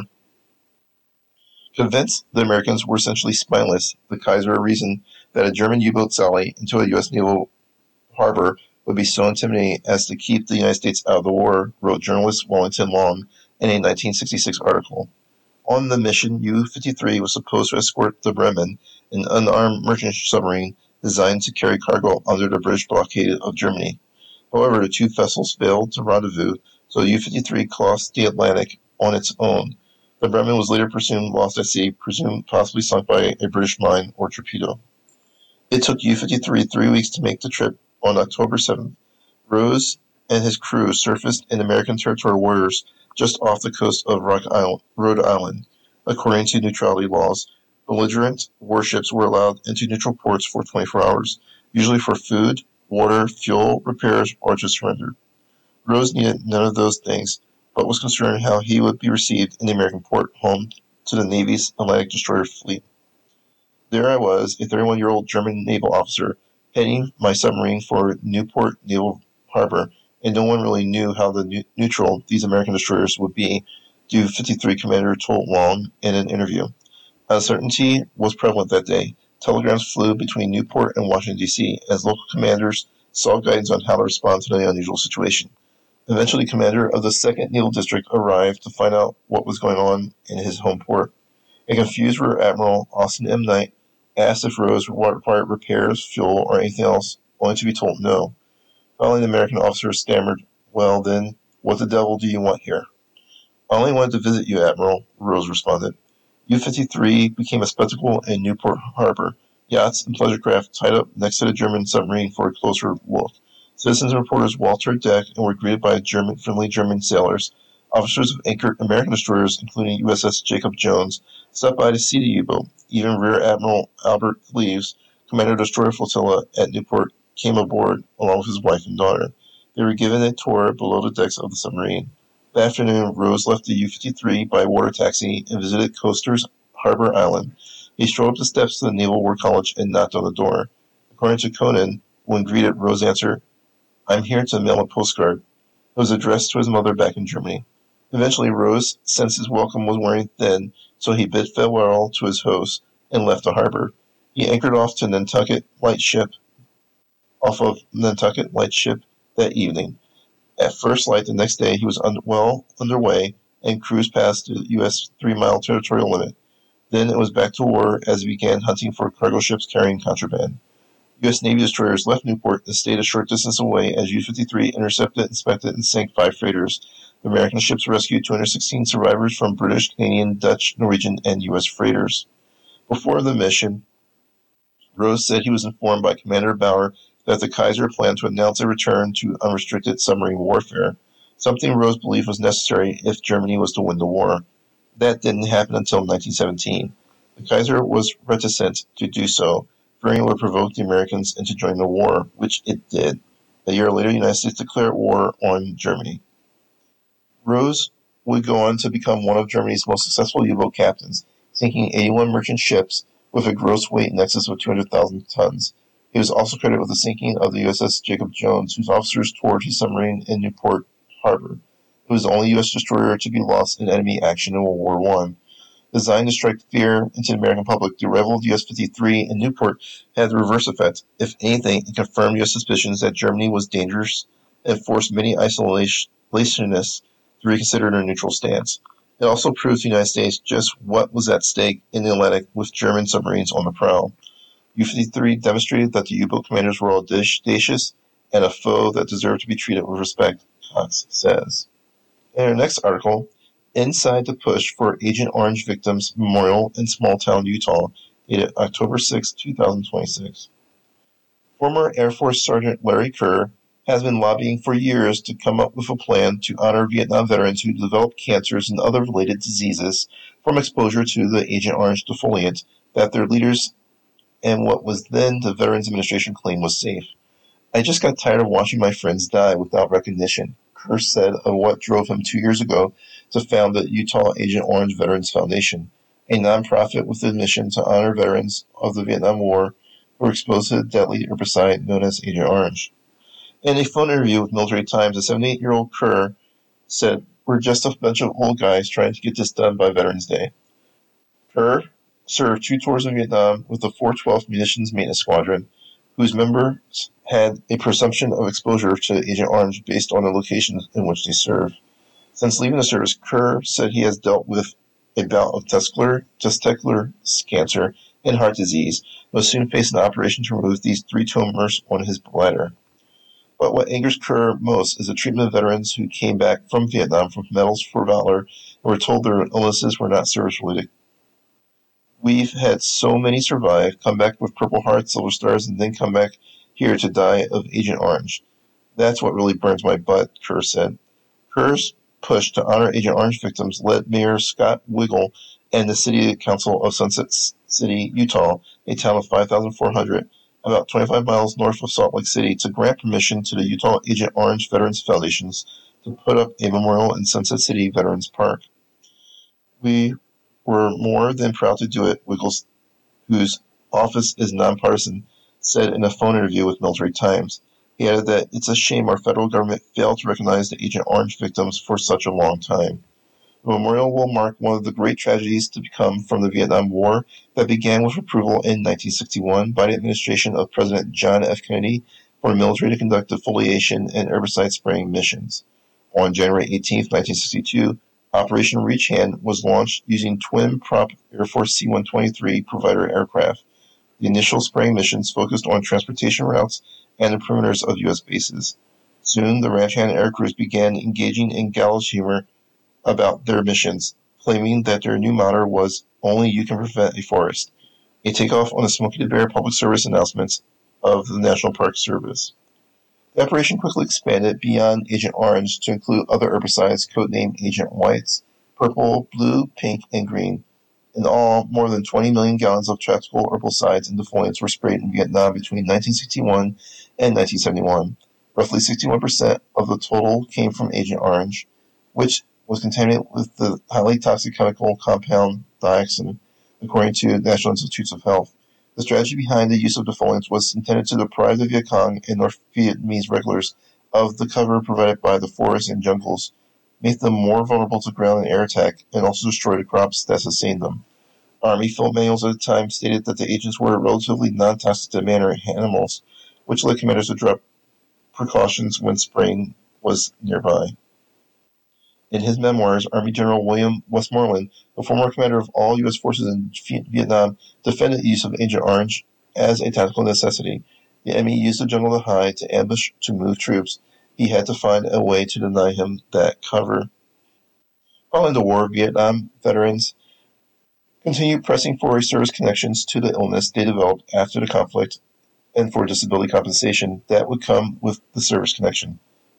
Convinced the Americans were essentially spineless, the Kaiser reasoned that a German U-boat sally into a U S naval harbor would be so intimidating as to keep the United States out of the war, wrote journalist Wellington Long in a nineteen sixty-six article. On the mission, U fifty-three was supposed to escort the Bremen, an unarmed merchant submarine designed to carry cargo under the British blockade of Germany. However, the two vessels failed to rendezvous, so U fifty-three crossed the Atlantic on its own. The Bremen was later presumed lost at sea, presumed possibly sunk by a British mine or torpedo. It took U fifty-three three weeks to make the trip. On October seventh, Rose and his crew surfaced in American territorial waters just off the coast of Rock Island, Rhode Island. According to neutrality laws, belligerent warships were allowed into neutral ports for twenty-four hours, usually for food, water, fuel, repairs, or to surrender. Rose needed none of those things, but was concerned how he would be received in the American port, home to the Navy's Atlantic destroyer fleet. There I was, a thirty-one-year-old German naval officer, heading my submarine for Newport Naval Harbor, and no one really knew how the ne- neutral these American destroyers would be, U fifty-three commander told Long in an interview. Uncertainty was prevalent that day. Telegrams flew between Newport and Washington, D C, as local commanders sought guidance on how to respond to the unusual situation. Eventually, commander of the second Naval District arrived to find out what was going on in his home port. A confused Rear Admiral Austin M. Knight asked if Rose required repairs, fuel, or anything else, only to be told no. Finally, the American officer stammered, "Well, then, what the devil do you want here?" "I only wanted to visit you, Admiral," Rose responded. U fifty-three became a spectacle in Newport Harbor. Yachts and pleasure craft tied up next to the German submarine for a closer look. Citizens and reporters walked her deck and were greeted by German, friendly German sailors. Officers of anchored American destroyers, including U S S Jacob Jones, stopped by to see the U-boat. Even Rear Admiral Albert Cleves, commander of the destroyer flotilla at Newport, came aboard along with his wife and daughter. They were given a tour below the decks of the submarine. That afternoon, Rose left the U fifty-three by water taxi and visited Coasters Harbor Island. He strolled up the steps to the Naval War College and knocked on the door. According to Conan, when greeted, Rose answered, "I'm here to mail a postcard." It was addressed to his mother back in Germany. Eventually, Rose sensed his welcome was wearing thin, so he bid farewell to his host and left the harbor. He anchored off to Nantucket Lightship, off of Nantucket Lightship that evening. At first light the next day, he was un- well underway and cruised past the U S three-mile territorial limit. Then it was back to war as he began hunting for cargo ships carrying contraband. U S Navy destroyers left Newport and stayed a short distance away as U fifty-three intercepted, inspected, and sank five freighters. The American ships rescued two hundred sixteen survivors from British, Canadian, Dutch, Norwegian, and U S freighters. Before the mission, Rose said he was informed by Commander Bauer that the Kaiser planned to announce a return to unrestricted submarine warfare. something Rose believed was necessary if Germany was to win the war. That didn't happen until nineteen seventeen. The Kaiser was reticent to do so, fearing it would provoke the Americans into joining the war, which it did. A year later, the United States declared war on Germany. Rose would go on to become one of Germany's most successful U-boat captains, sinking eighty-one merchant ships with a gross weight in excess of two hundred thousand tons. He was also credited with the sinking of the U S S Jacob Jones, whose officers towed his submarine in Newport Harbor. It was the only U S destroyer to be lost in enemy action in World War One. Designed to strike fear into the American public, the arrival of U S fifty-three in Newport had the reverse effect. If anything, it confirmed U S suspicions that Germany was dangerous and forced many isolationists to reconsider their neutral stance. It also proved to the United States just what was at stake in the Atlantic with German submarines on the prowl. U fifty-three demonstrated that the U-boat commanders were audacious and a foe that deserved to be treated with respect, Cox says. In our next article, Inside the Push for Agent Orange Victims Memorial in Small Town, Utah, dated October sixth, twenty twenty-six. Former Air Force Sergeant Larry Kerr has been lobbying for years to come up with a plan to honor Vietnam veterans who developed cancers and other related diseases from exposure to the Agent Orange defoliant that their leaders and what was then the Veterans Administration claimed was safe. I just got tired of watching my friends die without recognition, Kerr said of what drove him two years ago to found the Utah Agent Orange Veterans Foundation, a nonprofit with the mission to honor veterans of the Vietnam War who were exposed to the deadly herbicide known as Agent Orange. In a phone interview with Military Times, the seventy-eight-year-old Kerr said, "We're just a bunch of old guys trying to get this done by Veterans Day." Kerr served two tours of Vietnam with the four twelfth Munitions Maintenance Squadron, whose members had a presumption of exposure to Agent Orange based on the locations in which they served. Since leaving the service, Kerr said he has dealt with a bout of testicular, testicular cancer and heart disease, and will soon face an operation to remove these three tumors on his bladder. But what angers Kerr most is the treatment of veterans who came back from Vietnam from Medals for Valor and were told their illnesses were not service-related. "We've had so many survive, come back with Purple Hearts, Silver Stars, and then come back here to die of Agent Orange. That's what really burns my butt," Kerr said. Kerr's push to honor Agent Orange victims led Mayor Scott Wiggle and the City Council of Sunset City, Utah, a town of five thousand four hundred, about twenty-five miles north of Salt Lake City, to grant permission to the Utah Agent Orange Veterans Foundations to put up a memorial in Sunset City Veterans Park. "We were more than proud to do it," Wiggles, whose office is nonpartisan, said in a phone interview with Military Times. He added that it's a shame our federal government failed to recognize the Agent Orange victims for such a long time. The memorial will mark one of the great tragedies to come from the Vietnam War that began with approval in nineteen sixty-one by the administration of President John F. Kennedy for the military to conduct defoliation and herbicide spraying missions. On January eighteenth, nineteen sixty-two, Operation Reach Hand was launched using twin-prop Air Force C one twenty-three Provider aircraft. The initial spraying missions focused on transportation routes and the perimeters of U S bases. Soon, the ranch hand air crews began engaging in gallows humor about their missions, claiming that their new motto was "Only you can prevent a forest," a takeoff on the Smokey the Bear public service announcements of the National Park Service. The operation quickly expanded beyond Agent Orange to include other herbicides codenamed Agent Whites, purple, blue, pink, and green. In all, more than twenty million gallons of tractable herbicides and defoliants were sprayed in Vietnam between nineteen sixty-one and nineteen seventy-one. Roughly sixty-one percent of the total came from Agent Orange, which was contaminated with the highly toxic chemical compound dioxin, according to the National Institutes of Health. The strategy behind the use of defoliants was intended to deprive the Viet Cong and North Vietnamese regulars of the cover provided by the forests and jungles, make them more vulnerable to ground and air attack, and also destroy the crops that sustained them. Army field manuals at the time stated that the agents were relatively non-toxic to man or animals, which led commanders to drop precautions when spraying was nearby. In his memoirs, Army General William Westmoreland, the former commander of all U S forces in Vietnam, defended the use of Agent Orange as a tactical necessity. The enemy used the jungle to hide, to ambush, to move troops. He had to find a way to deny him that cover. Following the war, Vietnam veterans continued pressing for service connections to the illness they developed after the conflict and for disability compensation that would come with the service connection.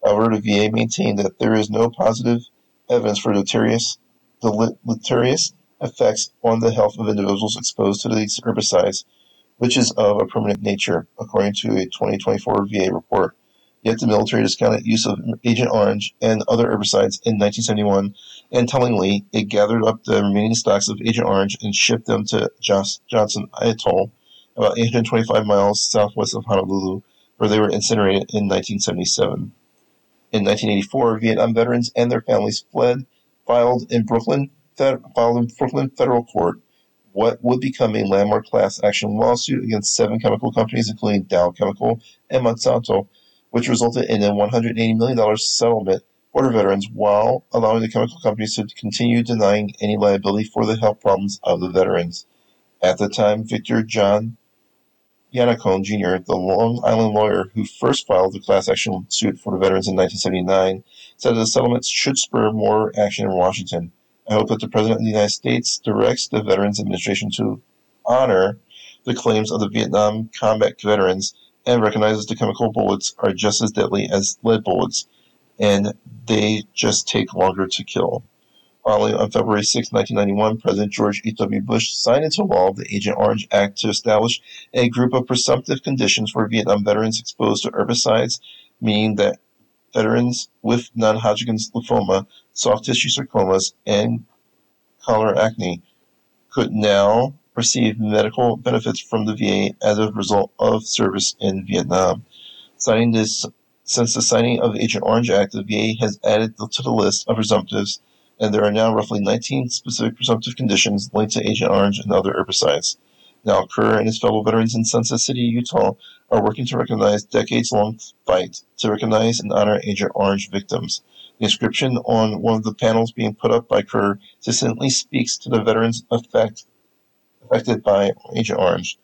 However, the V A maintained that there is no positive evidence for deleterious, deleterious effects on the health of individuals exposed to these herbicides, which is of a permanent nature, according to a twenty twenty-four V A report. Yet the military discounted use of Agent Orange and other herbicides in nineteen seventy-one, and tellingly, it gathered up the remaining stocks of Agent Orange and shipped them to Johnson Atoll, about eight hundred twenty-five miles southwest of Honolulu, where they were incinerated in nineteen seventy-seven. In nineteen eighty-four, Vietnam veterans and their families fled, filed in Brooklyn, filed in Brooklyn federal court what would become a landmark class action lawsuit against seven chemical companies, including Dow Chemical and Monsanto, which resulted in a one hundred eighty million dollars settlement for the veterans while allowing the chemical companies to continue denying any liability for the health problems of the veterans. At the time, Victor John Yanacone Junior, the Long Island lawyer who first filed the class action suit for the veterans in nineteen seventy-nine, said that the settlements should spur more action in Washington. I hope that the President of the United States directs the Veterans Administration to honor the claims of the Vietnam combat veterans and recognizes the chemical bullets are just as deadly as lead bullets, and they just take longer to kill. Finally, on February sixth, nineteen ninety-one, President George H W. Bush signed into law the Agent Orange Act to establish a group of presumptive conditions for Vietnam veterans exposed to herbicides, meaning that veterans with non-Hodgkin's lymphoma, soft tissue sarcomas, and cholera acne could now receive medical benefits from the V A as a result of service in Vietnam. Signing this, since the signing of the Agent Orange Act, the V A has added to the list of presumptives, and there are now roughly nineteen specific presumptive conditions linked to Agent Orange and other herbicides. Now, Kerr and his fellow veterans in Sunset City, Utah, are working to recognize decades-long fight to recognize and honor Agent Orange victims. The inscription on one of the panels being put up by Kerr succinctly speaks to the veterans affect, affected by Agent Orange.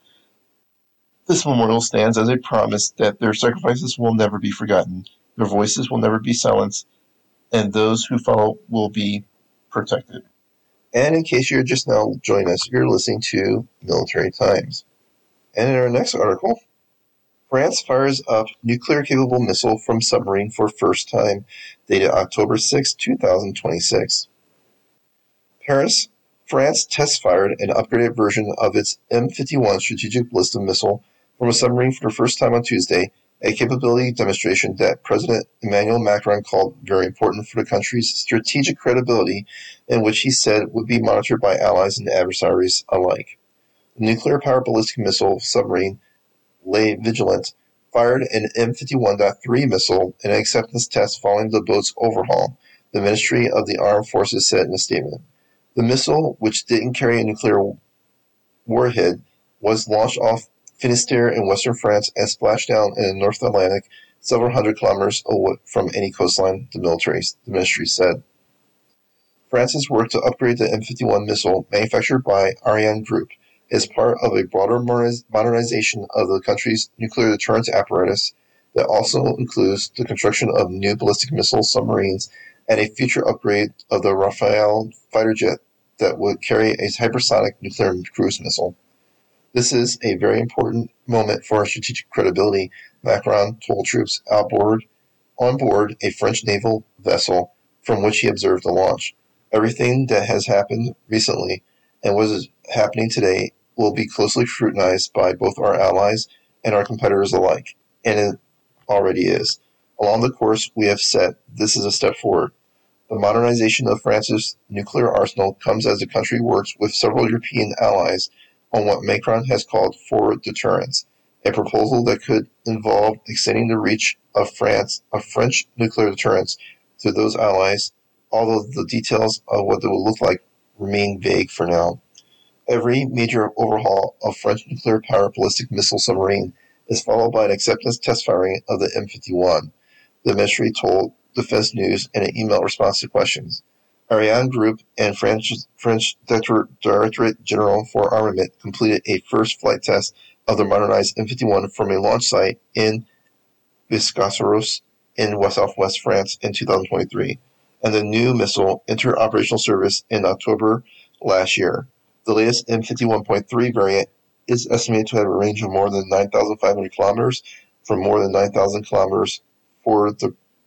This memorial stands as a promise that their sacrifices will never be forgotten, their voices will never be silenced, and those who follow will be protected. And in case you're just now joining us, you're listening to Military Times. And in our next article, France fires up nuclear-capable missile from submarine for first time, dated October sixth, twenty twenty-six. Paris, France test-fired an upgraded version of its M fifty-one strategic ballistic missile from a submarine for the first time on Tuesday, a capability demonstration that President Emmanuel Macron called very important for the country's strategic credibility, and which he said would be monitored by allies and adversaries alike. The nuclear-powered ballistic missile submarine, Le Vigilant, fired an M fifty-one point three missile in an acceptance test following the boat's overhaul, the Ministry of the Armed Forces said in a statement. The missile, which didn't carry a nuclear warhead, was launched off Finistère in western France and splashed down in the North Atlantic, several hundred kilometers away from any coastline, the military, the ministry said. France's work to upgrade the M fifty-one missile, manufactured by Ariane Group, is part of a broader modernization of the country's nuclear deterrence apparatus that also includes the construction of new ballistic missile submarines and a future upgrade of the Rafale fighter jet that would carry a hypersonic nuclear cruise missile. This is a very important moment for our strategic credibility, Macron told troops outboard, on board a French naval vessel from which he observed the launch. Everything that has happened recently and what is happening today will be closely scrutinized by both our allies and our competitors alike, and it already is. Along the course we have set, this is a step forward. The modernization of France's nuclear arsenal comes as the country works with several European allies on what Macron has called forward deterrence, a proposal that could involve extending the reach of France, of French nuclear deterrence to those allies, although the details of what it will look like remain vague for now. Every major overhaul of French nuclear-powered ballistic missile submarine is followed by an acceptance test firing of the M fifty-one, the ministry told Defense News in an email response to questions. Ariane Group and French, French Directorate General for Armament completed a first flight test of the modernized M fifty-one from a launch site in Biscarrosse in southwest France in two thousand twenty-three, and the new missile entered operational service in October last year. The latest M fifty-one point three variant is estimated to have a range of more than nine thousand five hundred kilometers from more than nine thousand kilometers for the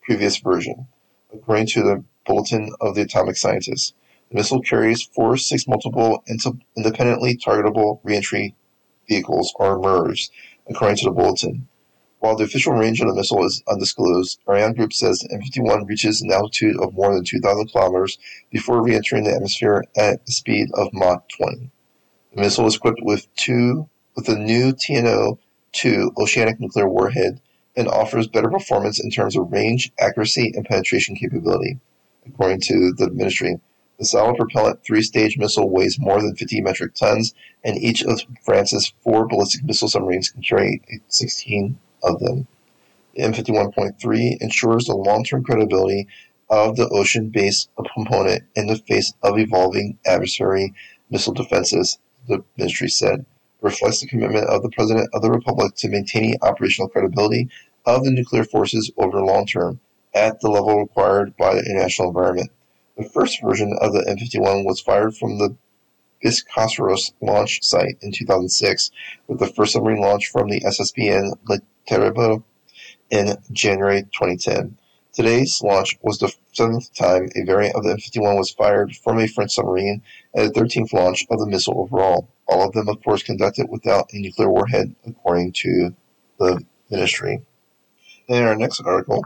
previous version, according to the Bulletin of the Atomic Scientists. The missile carries four six multiple independently targetable reentry vehicles, or M I R Vs, according to the bulletin. While the official range of the missile is undisclosed, Ariane Group says the M fifty-one reaches an altitude of more than two thousand kilometers before re-entering the atmosphere at a speed of Mach twenty. The missile is equipped with two with a new T N O two oceanic nuclear warhead and offers better performance in terms of range, accuracy, and penetration capability, according to the ministry. The solid-propellant three-stage missile weighs more than fifty metric tons, and each of France's four ballistic missile submarines can carry sixteen of them. The M fifty-one point three ensures the long-term credibility of the ocean-based component in the face of evolving adversary missile defenses, the ministry said. It reflects the commitment of the President of the Republic to maintaining operational credibility of the nuclear forces over the long term at the level required by the international environment. The first version of the M fifty-one was fired from the Biscarrosse launch site in two thousand six, with the first submarine launch from the S S B N Le Terrible in January twenty ten. Today's launch was the seventh time a variant of the M fifty-one was fired from a French submarine, and the thirteenth launch of the missile overall. All of them, of course, conducted without a nuclear warhead, according to the ministry. In our next article,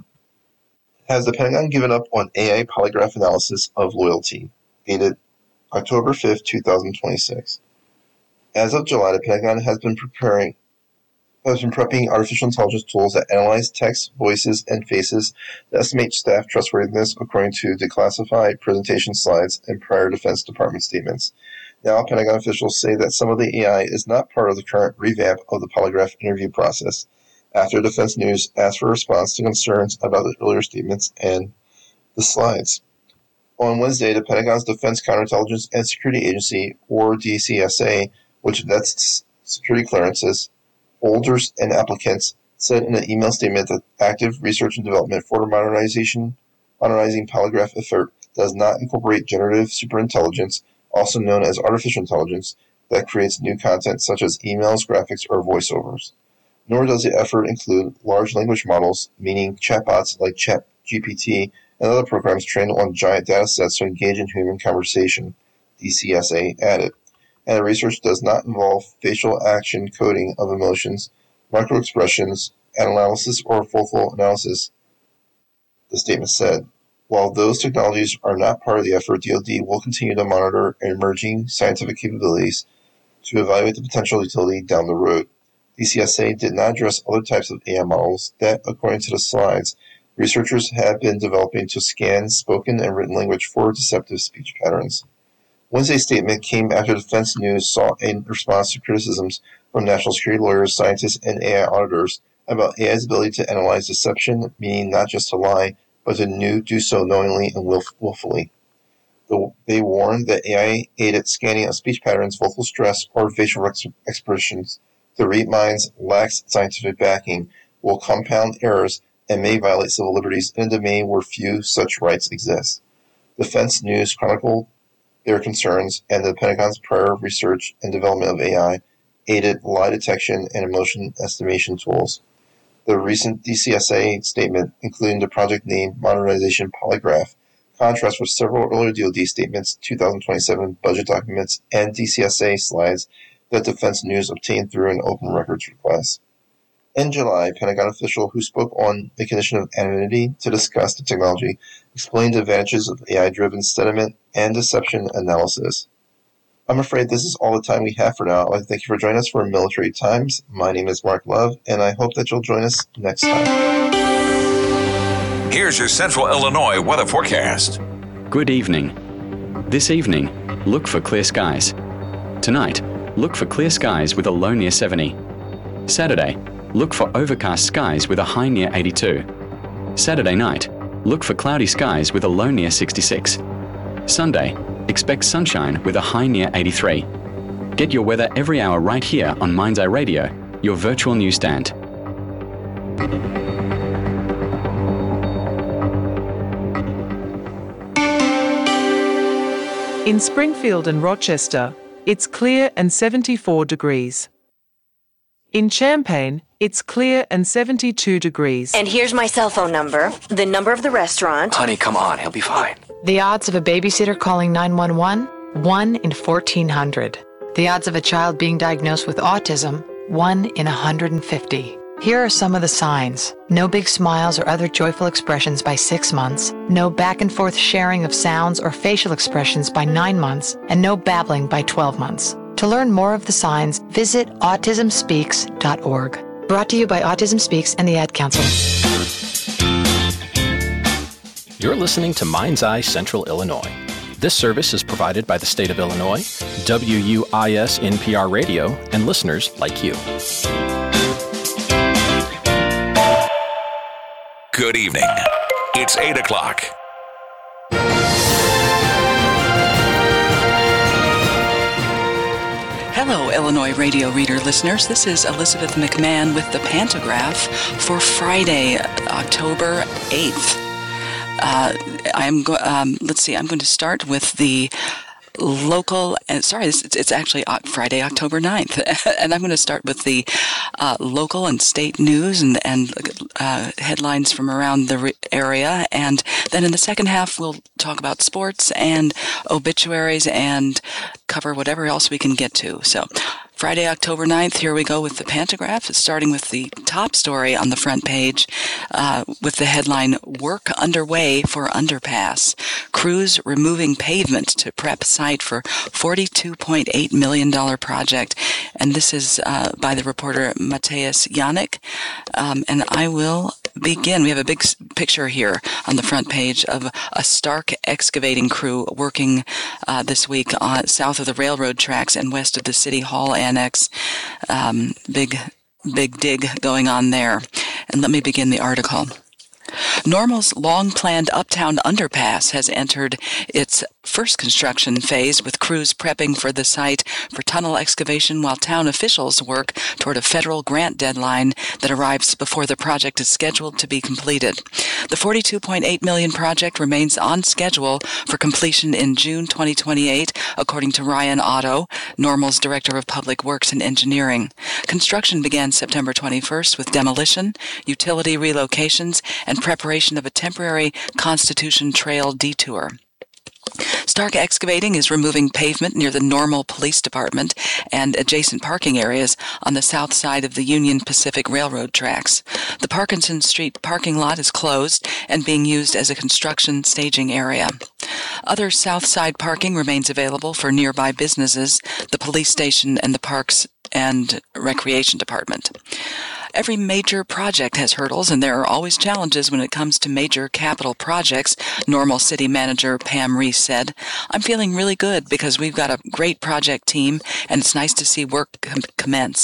has the Pentagon given up on A I polygraph analysis of loyalty? Dated October fifth, twenty twenty-six. As of July, the Pentagon has been preparing has been prepping artificial intelligence tools that analyze text, voices, and faces to estimate staff trustworthiness according to declassified presentation slides and prior Defense Department statements. Now, Pentagon officials say that some of the A I is not part of the current revamp of the polygraph interview process, after Defense News asked for a response to concerns about the earlier statements and the slides. On Wednesday, the Pentagon's Defense Counterintelligence and Security Agency, or D C S A, which vets security clearances, holders, and applicants, said in an email statement that active research and development for the modernization, modernizing polygraph effort does not incorporate generative superintelligence, also known as artificial intelligence, that creates new content such as emails, graphics, or voiceovers. Nor does the effort include large language models, meaning chatbots like ChatGPT and other programs trained on giant data sets to engage in human conversation, D C S A added. And the research does not involve facial action coding of emotions, microexpressions, analysis, or focal analysis, the statement said. While those technologies are not part of the effort, D O D will continue to monitor emerging scientific capabilities to evaluate the potential utility down the road. D C S A did not address other types of A I models that, according to the slides, researchers have been developing to scan spoken and written language for deceptive speech patterns. Wednesday's statement came after Defense News saw a response to criticisms from national security lawyers, scientists, and A I auditors about A I's ability to analyze deception, meaning not just to lie, but to do so knowingly and willf- willfully. They warned that A I-aided scanning of speech patterns, vocal stress, or facial ex- expressions to read minds lacks scientific backing, will compound errors, and may violate civil liberties in a domain where few such rights exist. Defense News chronicled their concerns, and the Pentagon's prior research and development of A I-aided lie detection and emotion estimation tools. The recent D C S A statement, including the project name Modernization Polygraph, contrasts with several earlier D O D statements, two thousand twenty-seven budget documents, and D C S A slides that Defense News obtained through an open records request. In July, a Pentagon official who spoke on a condition of anonymity to discuss the technology explained the advantages of A I-driven sentiment and deception analysis. I'm afraid this is all the time we have for now. I'd like to thank you for joining us for Military Times. My name is Mark Love, and I hope that you'll join us next time. Here's your Central Illinois weather forecast. Good evening. This evening, look for clear skies. Tonight, look for clear skies with a low near seventy. Saturday, look for overcast skies with a high near eighty-two. Saturday night, look for cloudy skies with a low near sixty-six. Sunday, expect sunshine with a high near eighty-three. Get your weather every hour right here on Mind's Eye Radio, your virtual newsstand. In Springfield and Rochester, it's clear and seventy-four degrees. In Champaign, it's clear and seventy-two degrees. And here's my cell phone number, the number of the restaurant. Honey, come on, he'll be fine. The odds of a babysitter calling nine one one? one in fourteen hundred. The odds of a child being diagnosed with autism? one in one hundred fifty. Here are some of the signs. No big smiles or other joyful expressions by six months. No back and forth sharing of sounds or facial expressions by nine months. And no babbling by twelve months. To learn more of the signs, visit autism speaks dot org. Brought to you by Autism Speaks and the Ad Council. You're listening to Mind's Eye Central Illinois. This service is provided by the state of Illinois, W U I S N P R Radio, and listeners like you. Good evening. It's eight o'clock. Hello, Illinois Radio Reader listeners. This is Elizabeth McMahon with the Pantograph for Friday, October eighth. Uh, I'm go- um, let's see. I'm going to start with the local. Uh, sorry, this, it's, it's actually Friday, October ninth, and I'm going to start with the uh, local and state news and and uh, headlines from around the re- area, and then in the second half we'll talk about sports and obituaries and cover whatever else we can get to. So Friday, October ninth, here we go with the Pantograph, starting with the top story on the front page uh, with the headline, Work Underway for Underpass. Crews removing pavement to prep site for forty-two point eight million dollars project. And this is uh, by the reporter Mateus Yannick. Um, and I will begin. We have a big picture here on the front page of a Stark excavating crew working uh, this week on, south of the railroad tracks and west of the City Hall annex. Um, big, big dig going on there. And let me begin the article. Normal's long-planned Uptown Underpass has entered its first construction phase, with crews prepping for the site for tunnel excavation while town officials work toward a federal grant deadline that arrives before the project is scheduled to be completed. The forty-two point eight million dollars project remains on schedule for completion in June twenty twenty-eight, according to Ryan Otto, Normal's Director of Public Works and Engineering. Construction began September twenty-first with demolition, utility relocations, and preparation of a temporary Constitution Trail detour. Stark Excavating is removing pavement near the Normal Police Department and adjacent parking areas on the south side of the Union Pacific Railroad tracks. The Parkinson Street parking lot is closed and being used as a construction staging area. Other south side parking remains available for nearby businesses, the police station, and the Parks and Recreation Department. Every major project has hurdles, and there are always challenges when it comes to major capital projects, Normal City Manager Pam Reese said. I'm feeling really good because we've got a great project team, and it's nice to see work com- commence.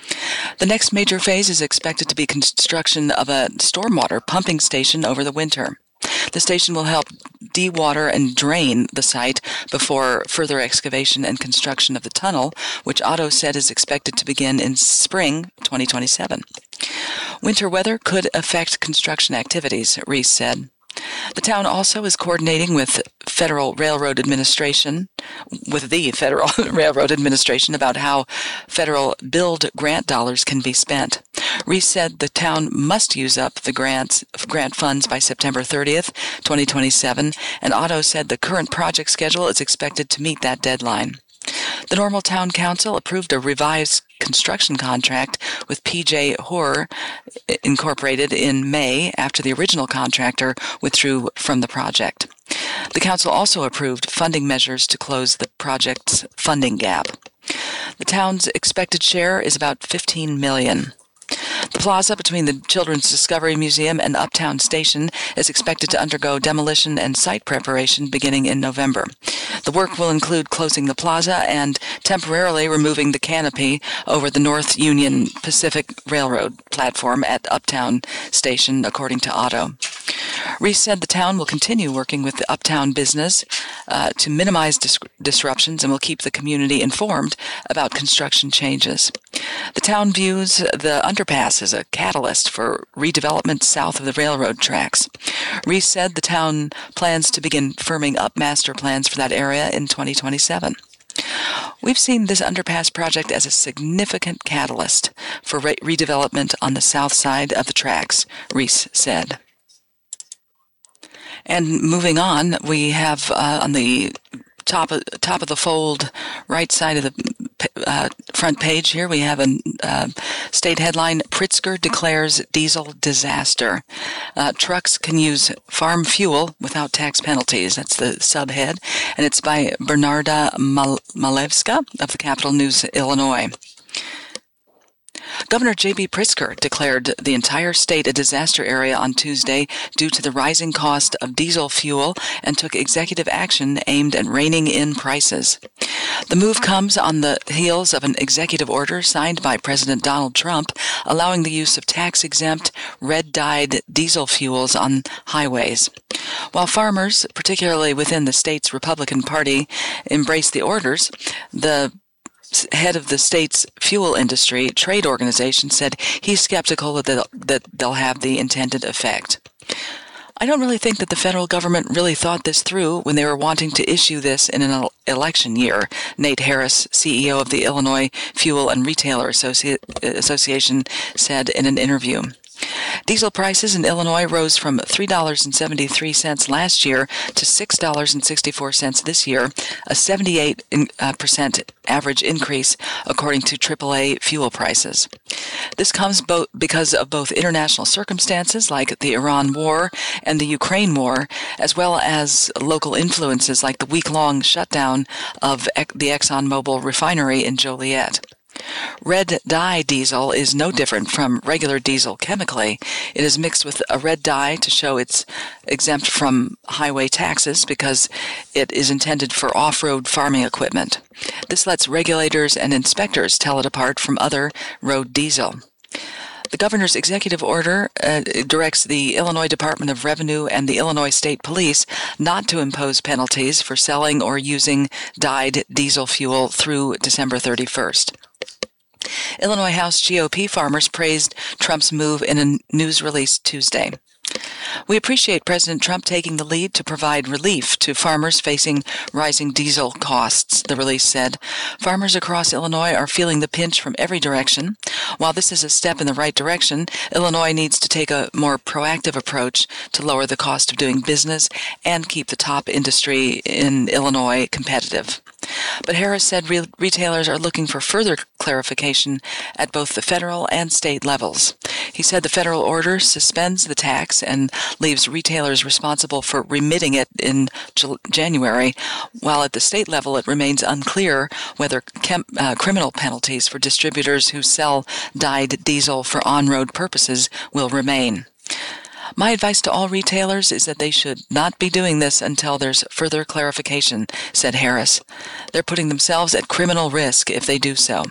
The next major phase is expected to be construction of a stormwater pumping station over the winter. The station will help dewater and drain the site before further excavation and construction of the tunnel, which Otto said is expected to begin in spring twenty twenty-seven. Winter weather could affect construction activities, Reese said. The town also is coordinating with Federal Railroad Administration, with the Federal Railroad Administration about how federal build grant dollars can be spent. Reese said the town must use up the grants, grant funds by September thirtieth, twenty twenty-seven, and Otto said the current project schedule is expected to meet that deadline. The Normal Town Council approved a revised construction contract with P J Hoare Incorporated in May after the original contractor withdrew from the project. The council also approved funding measures to close the project's funding gap. The town's expected share is about fifteen million dollars. The plaza between the Children's Discovery Museum and Uptown Station is expected to undergo demolition and site preparation beginning in November. The work will include closing the plaza and temporarily removing the canopy over the North Union Pacific Railroad platform at Uptown Station, according to Otto. Reese said the town will continue working with the Uptown business uh, to minimize dis- disruptions and will keep the community informed about construction changes. The town views the underpass as a catalyst for redevelopment south of the railroad tracks. Reese said the town plans to begin firming up master plans for that area in twenty twenty-seven. We've seen this underpass project as a significant catalyst for re- redevelopment on the south side of the tracks, Reese said. And moving on, we have uh, on the top of, top of the fold, right side of the uh, front page here, we have a uh, state headline, Pritzker declares diesel disaster. Uh, trucks can use farm fuel without tax penalties. That's the subhead. And it's by Bernarda Mal- Malevska of the Capital News, Illinois. Governor J B. Pritzker declared the entire state a disaster area on Tuesday due to the rising cost of diesel fuel and took executive action aimed at reining in prices. The move comes on the heels of an executive order signed by President Donald Trump allowing the use of tax-exempt, red-dyed diesel fuels on highways. While farmers, particularly within the state's Republican Party, embrace the orders, the head of the state's fuel industry trade organization said he's skeptical that they'll, that they'll have the intended effect. I don't really think that the federal government really thought this through when they were wanting to issue this in an election year, Nate Harris, C E O of the Illinois Fuel and Retailer Associ- Association, said in an interview. Diesel prices in Illinois rose from three dollars and seventy-three cents last year to six dollars and sixty-four cents this year, a seventy-eight percent average increase, according to triple A fuel prices. This comes bo- because of both international circumstances like the Iran war and the Ukraine war, as well as local influences like the week-long shutdown of e- the ExxonMobil refinery in Joliet. Red dye diesel is no different from regular diesel chemically. It is mixed with a red dye to show it's exempt from highway taxes because it is intended for off-road farming equipment. This lets regulators and inspectors tell it apart from other road diesel. The governor's executive order uh, directs the Illinois Department of Revenue and the Illinois State Police not to impose penalties for selling or using dyed diesel fuel through December thirty-first. Illinois House G O P farmers praised Trump's move in a news release Tuesday. We appreciate President Trump taking the lead to provide relief to farmers facing rising diesel costs, the release said. Farmers across Illinois are feeling the pinch from every direction. While this is a step in the right direction, Illinois needs to take a more proactive approach to lower the cost of doing business and keep the top industry in Illinois competitive. But Harris said re- retailers are looking for further clarification at both the federal and state levels. He said the federal order suspends the tax and leaves retailers responsible for remitting it in J- January, while at the state level it remains unclear whether chem- uh, criminal penalties for distributors who sell dyed diesel for on-road purposes will remain. My advice to all retailers is that they should not be doing this until there's further clarification, said Harris. They're putting themselves at criminal risk if they do so.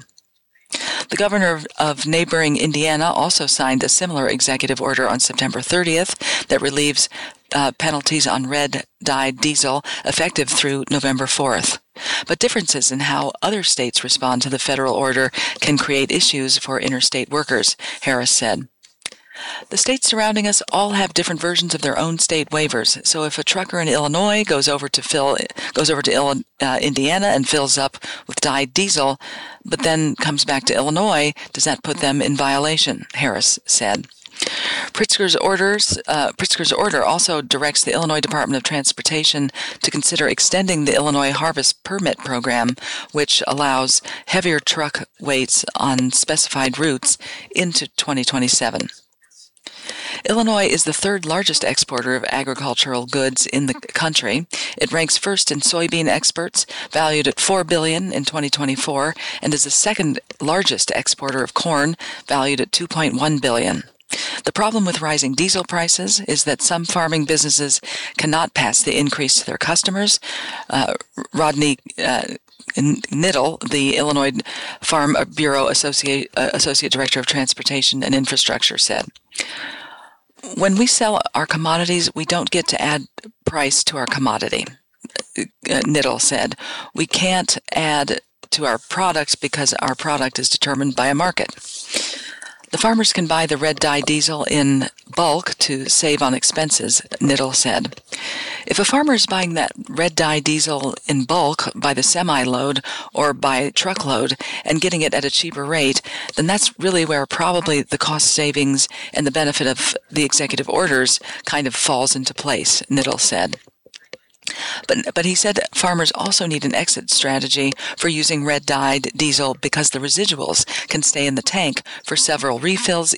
The governor of neighboring Indiana also signed a similar executive order on September thirtieth that relieves uh, penalties on red-dyed diesel effective through November fourth. But differences in how other states respond to the federal order can create issues for interstate workers, Harris said. The states surrounding us all have different versions of their own state waivers. So if a trucker in Illinois goes over to fill, goes over to Ill, uh, Indiana and fills up with dyed diesel, but then comes back to Illinois, does that put them in violation? Harris said. Pritzker's orders, uh, Pritzker's order also directs the Illinois Department of Transportation to consider extending the Illinois Harvest Permit Program, which allows heavier truck weights on specified routes into twenty twenty-seven. Illinois is the third largest exporter of agricultural goods in the country. It ranks first in soybean exports, valued at four billion dollars in twenty twenty-four, and is the second largest exporter of corn, valued at two point one billion dollars. The problem with rising diesel prices is that some farming businesses cannot pass the increase to their customers. Uh, Rodney uh, Niddle, the Illinois Farm Bureau Associate, uh, Associate Director of Transportation and Infrastructure, said, "When we sell our commodities, we don't get to add price to our commodity," uh, Niddle said. "We can't add to our product because our product is determined by a market." The farmers can buy the red dye diesel in bulk to save on expenses, Niddle said. If a farmer is buying that red dye diesel in bulk by the semi-load or by truckload and getting it at a cheaper rate, then that's really where probably the cost savings and the benefit of the executive orders kind of falls into place, Nittel said. But but he said farmers also need an exit strategy for using red-dyed diesel because the residuals can stay in the tank for several refills,